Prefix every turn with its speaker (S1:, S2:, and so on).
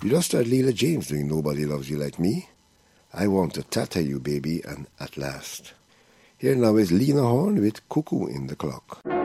S1: You just heard Leela James doing Nobody Loves You Like Me. I Want to Tattoo You, Baby, and At Last. Here now is Lena Horne with Cuckoo in the Clock.